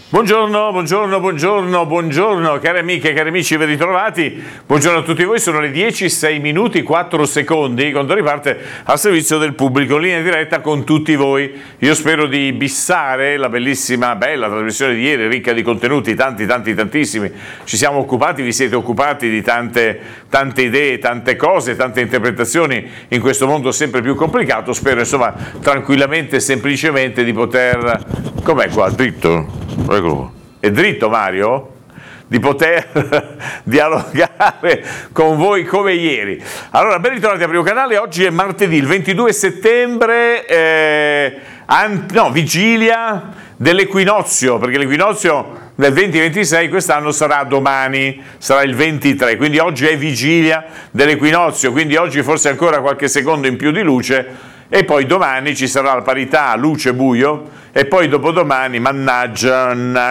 Buongiorno, cari amiche e cari amici, ben ritrovati. Buongiorno a tutti voi, sono le 10, 6 minuti, 4 secondi, quando riparte al servizio del pubblico, in linea diretta con tutti voi. Io spero di bissare la bella trasmissione di ieri, ricca di contenuti, tantissimi. Ci siamo occupati, vi siete occupati di tante idee, tante cose, tante interpretazioni in questo mondo sempre più complicato. Spero, insomma, tranquillamente e semplicemente di poter... Com'è qua, dritto? È dritto, Mario? Di poter dialogare con voi come ieri. Allora, ben ritrovati a Primo Canale. Oggi è martedì, il 22 settembre, vigilia dell'equinozio, perché l'equinozio del 2026 quest'anno sarà domani, sarà il 23, quindi oggi è vigilia dell'equinozio, quindi oggi forse ancora qualche secondo in più di luce, e poi domani ci sarà la parità luce-buio, e poi dopodomani, mannaggia,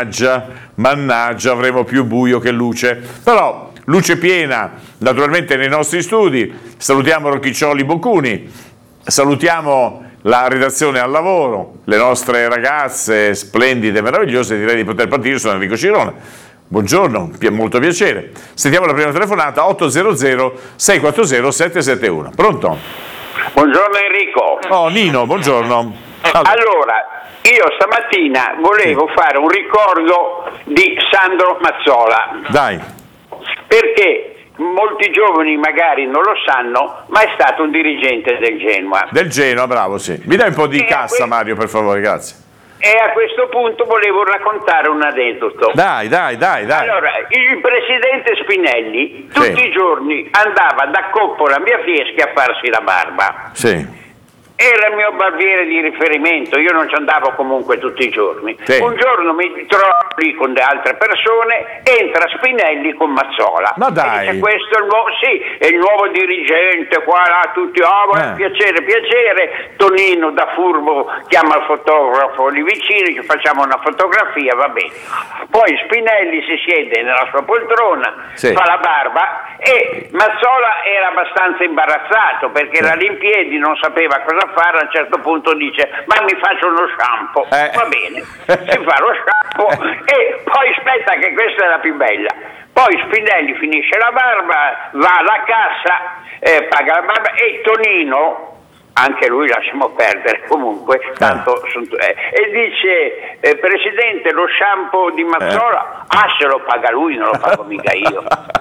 avremo più buio che luce. Però luce piena, naturalmente, nei nostri studi. Salutiamo Rocchiccioli Boccuni, salutiamo la redazione al lavoro, le nostre ragazze splendide e meravigliose. Direi di poter partire. Sono Enrico Cirone. Buongiorno, molto piacere. Sentiamo la prima telefonata, 800 640 771. Pronto? Buongiorno Enrico. Oh, Nino, buongiorno. Allora, io stamattina volevo fare un ricordo di Sandro Mazzola. Dai. Perché molti giovani magari non lo sanno, ma è stato un dirigente del Genoa. Del Genoa, bravo, sì. Mi dai un po' di cassa, Mario, per favore, grazie. E a questo punto volevo raccontare un aneddoto. Dai. Allora, il presidente Spinelli tutti i giorni andava da Coppola a Via Fieschi a farsi la barba. Sì. Era il mio barbiere di riferimento, io non ci andavo comunque tutti i giorni. Sì. Un giorno mi trovo lì con le altre persone, entra Spinelli con Mazzola. Ma dai! E dice, questo è il nuovo dirigente, qua là, tutti, piacere. Tonino da furbo chiama il fotografo lì vicino, ci facciamo una fotografia, va bene. Poi Spinelli si siede nella sua poltrona, fa la barba, e Mazzola era abbastanza imbarazzato perché era lì in piedi, non sapeva cosa fare. A un certo punto dice, ma mi faccio uno shampoo. Va bene, si fa lo shampoo e poi aspetta che questa è la più bella. Poi Spinelli finisce la barba, va alla cassa, paga la barba, e Tonino, anche lui lasciamo perdere comunque, tanto e dice, presidente, lo shampoo di Mazzola, se lo paga lui, non lo pago mica io.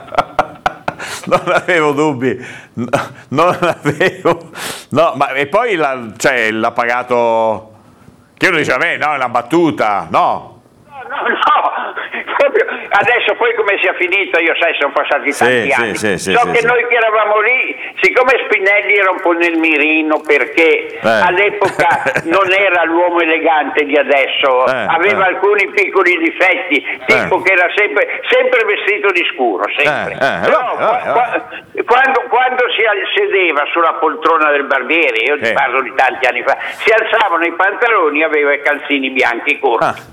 Non avevo dubbi, no, ma e poi l'ha pagato, che uno dice a me, no, è una battuta, no, proprio adesso poi come sia finita, io sai, sono passati tanti anni, noi che eravamo lì, siccome Spinelli era un po' nel mirino perché all'epoca non era l'uomo elegante di adesso, aveva alcuni piccoli difetti, tipo che era sempre vestito di scuro, sempre. Quando si sedeva sulla poltrona del barbiere, io ti parlo di tanti anni fa, si alzavano i pantaloni, aveva i calzini bianchi corti.